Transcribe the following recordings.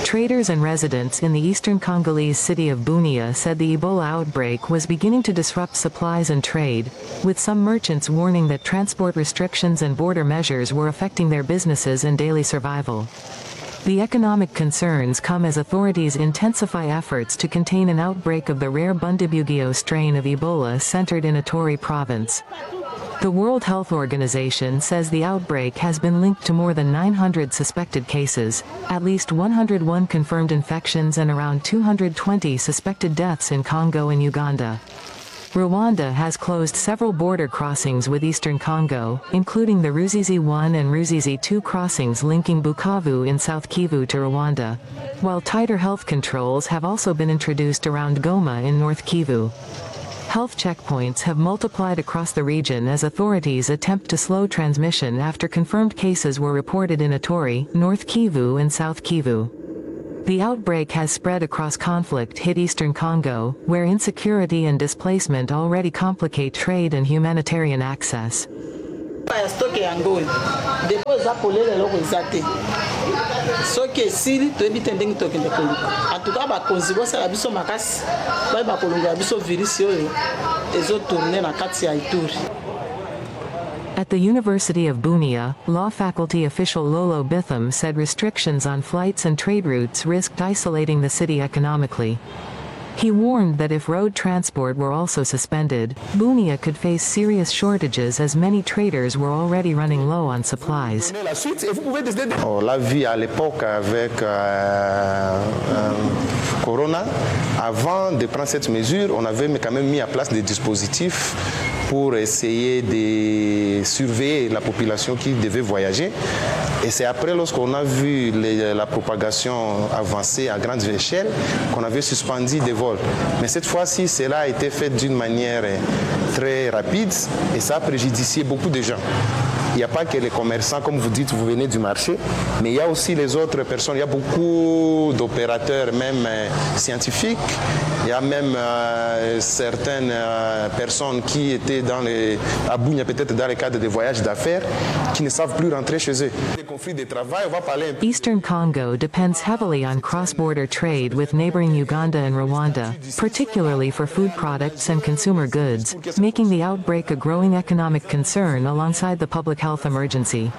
Traders and residents in the eastern Congolese city of Bunia said the Ebola outbreak was beginning to disrupt supplies and trade, with some merchants warning that transport restrictions and border measures were affecting their businesses and daily survival. The economic concerns come as authorities intensify efforts to contain an outbreak of the rare Bundibugyo strain of Ebola centered in Ituri province. The World Health Organization says the outbreak has been linked to more than 900 suspected cases, at least 101 confirmed infections and around 220 suspected deaths in Congo and Uganda. Rwanda has closed several border crossings with eastern Congo, including the Ruzizi 1 and Ruzizi 2 crossings linking Bukavu in South Kivu to Rwanda, while tighter health controls have also been introduced around Goma in North Kivu. Health checkpoints have multiplied across the region as authorities attempt to slow transmission after confirmed cases were reported in Ituri, North Kivu and South Kivu. The outbreak has spread across conflict-hit eastern Congo, where insecurity and displacement already complicate trade and humanitarian access. At the University of Bunia, law faculty official Lolo Bitham said restrictions on flights and trade routes risked isolating the city economically. He warned that if road transport were also suspended, Bunia could face serious shortages as many traders were already running low on supplies. La vie à l'époque avec Corona, avant de prendre cette mesure, on avait quand même mis en place des dispositifs pour essayer de surveiller la population qui devait voyager. Et c'est après, lorsqu'on a vu la propagation avancer à grande échelle, qu'on avait suspendu des vols. Mais cette fois-ci, cela a été fait d'une manière très rapide et ça a préjudicié beaucoup de gens. Il n'y a pas que les commerçants, comme vous dites, vous venez du marché, mais il y a aussi les autres personnes. Il y a beaucoup d'opérateurs, même scientifiques. Il y a même certaines personnes qui étaient à Bunia, peut-être dans le cadre des voyages d'affaires, qui ne savent plus rentrer chez eux. Eastern Congo depends heavily on cross-border trade with neighboring Uganda and Rwanda, particularly for food products and consumer goods, making the outbreak a growing economic concern alongside the public health emergency.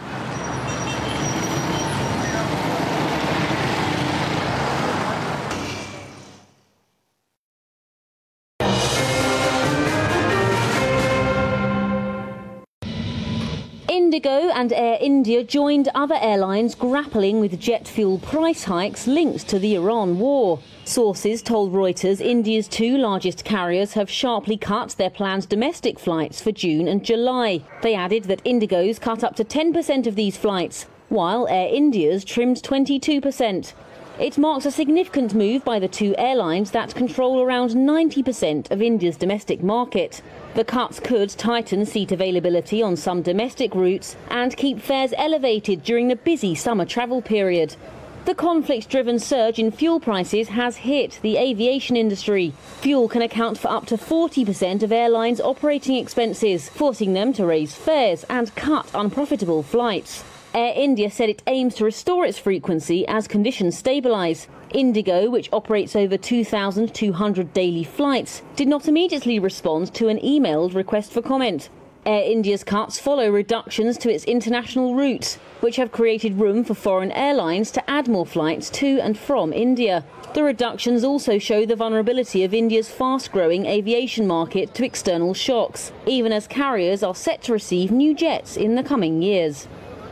Indigo and Air India joined other airlines grappling with jet fuel price hikes linked to the Iran war. Sources told Reuters India's two largest carriers have sharply cut their planned domestic flights for June and July. They added that Indigo's cut up to 10% of these flights, while Air India's trimmed 22%. It marks a significant move by the two airlines that control around 90% of India's domestic market. The cuts could tighten seat availability on some domestic routes and keep fares elevated during the busy summer travel period. The conflict-driven surge in fuel prices has hit the aviation industry. Fuel can account for up to 40% of airlines' operating expenses, forcing them to raise fares and cut unprofitable flights. Air India said it aims to restore its frequency as conditions stabilise. Indigo, which operates over 2,200 daily flights, did not immediately respond to an emailed request for comment. Air India's cuts follow reductions to its international routes, which have created room for foreign airlines to add more flights to and from India. The reductions also show the vulnerability of India's fast-growing aviation market to external shocks, even as carriers are set to receive new jets in the coming years.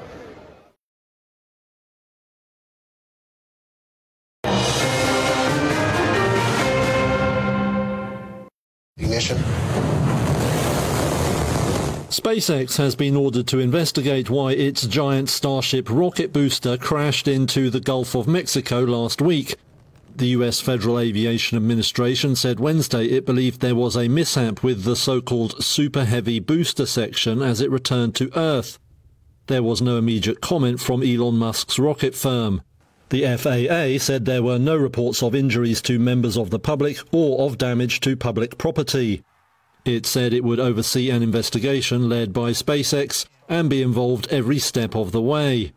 SpaceX has been ordered to investigate why its giant Starship rocket booster crashed into the Gulf of Mexico last week. The US Federal Aviation Administration said Wednesday it believed there was a mishap with the so-called Super Heavy booster section as it returned to Earth. There was no immediate comment from Elon Musk's rocket firm. The FAA said there were no reports of injuries to members of the public or of damage to public property. It said it would oversee an investigation led by SpaceX and be involved every step of the way.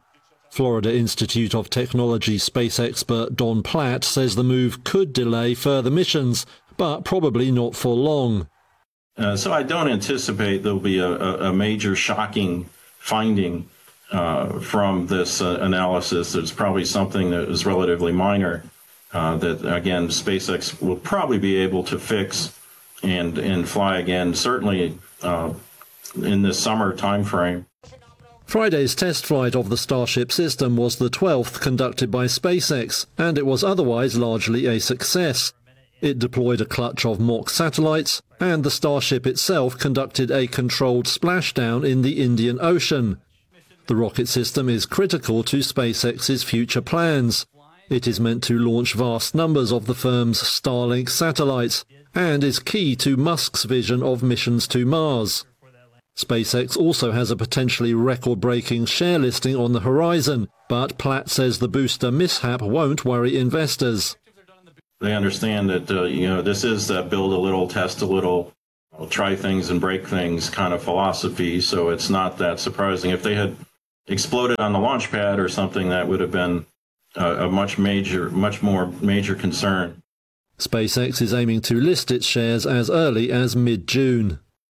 Florida Institute of Technology space expert Don Platt says the move could delay further missions, but probably not for long. So I don't anticipate there'll be a major shocking finding from this analysis. It's probably something that is relatively minor that, again, SpaceX will probably be able to fix and fly again, certainly in this summer timeframe. Friday's test flight of the Starship system was the 12th conducted by SpaceX, and it was otherwise largely a success. It deployed a clutch of mock satellites, and the Starship itself conducted a controlled splashdown in the Indian Ocean. The rocket system is critical to SpaceX's future plans. It is meant to launch vast numbers of the firm's Starlink satellites, and is key to Musk's vision of missions to Mars. SpaceX also has a potentially record-breaking share listing on the horizon, but Platt says the booster mishap won't worry investors. They understand that, this is that build a little, test a little, try things and break things kind of philosophy, so it's not that surprising. If they had exploded on the launch pad or something, that would have been a much more major concern. SpaceX is aiming to list its shares as early as mid-June.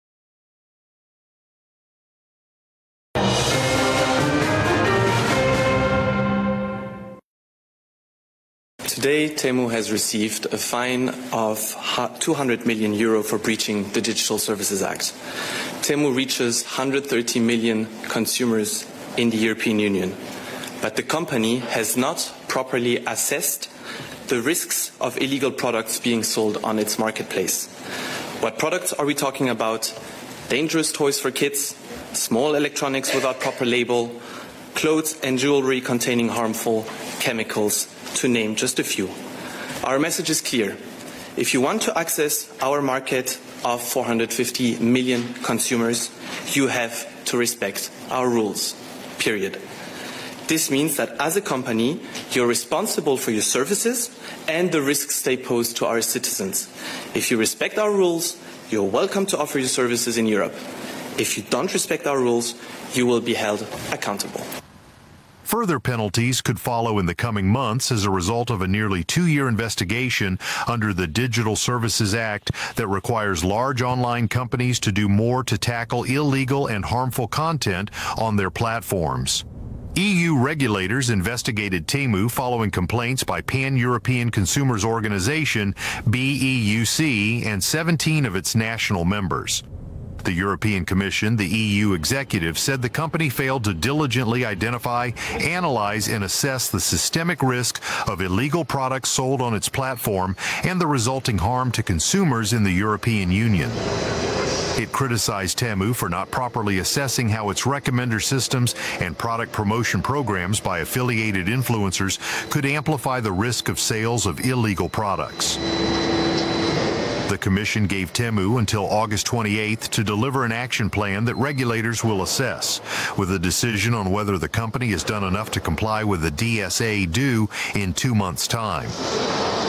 Today, Temu has received a fine of €200 million for breaching the Digital Services Act. Temu reaches 130 million consumers in the European Union, but the company has not properly assessed the risks of illegal products being sold on its marketplace. What products are we talking about? Dangerous toys for kids, small electronics without proper label, clothes and jewelry containing harmful chemicals, to name just a few. Our message is clear. If you want to access our market of 450 million consumers, you have to respect our rules, period. This means that as a company, you're responsible for your services and the risks they pose to our citizens. If you respect our rules, you're welcome to offer your services in Europe. If you don't respect our rules, you will be held accountable. Further penalties could follow in the coming months as a result of a nearly 2-year investigation under the Digital Services Act that requires large online companies to do more to tackle illegal and harmful content on their platforms. EU regulators investigated Temu following complaints by Pan-European Consumers Organization, BEUC, and 17 of its national members. The European Commission, the EU executive, said the company failed to diligently identify, analyze, and assess the systemic risk of illegal products sold on its platform and the resulting harm to consumers in the European Union. It criticized Temu for not properly assessing how its recommender systems and product promotion programs by affiliated influencers could amplify the risk of sales of illegal products. The Commission gave Temu until August 28th to deliver an action plan that regulators will assess, with a decision on whether the company has done enough to comply with the DSA due in 2 months' time.